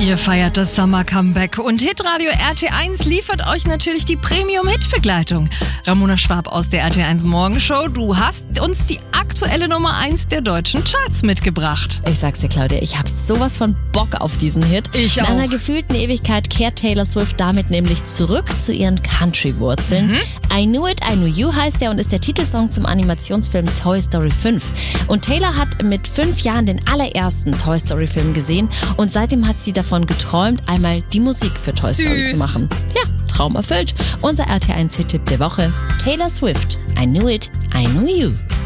Ihr feiert das Summer-Comeback und Hitradio RT1 liefert euch natürlich die Premium-Hit-Begleitung. Ramona Schwab aus der RT1 Morgenshow, du hast uns die aktuelle Nummer 1 der deutschen Charts mitgebracht. Ich sag's dir, Claudia, ich hab sowas von Bock auf diesen Hit. Ich auch. In einer gefühlten Ewigkeit kehrt Taylor Swift damit nämlich zurück zu ihren Country-Wurzeln. I Knew It, I Knew You heißt er und ist der Titelsong zum Animationsfilm Toy Story 5. Und Taylor hat mit 5 Jahren den allerersten Toy Story Film gesehen und seitdem hat sie davon geträumt, einmal die Musik für Toy Story zu machen. Ja, Traum erfüllt. Unser RT1 Hit-Tipp der Woche: Taylor Swift, I Knew It, I Knew You.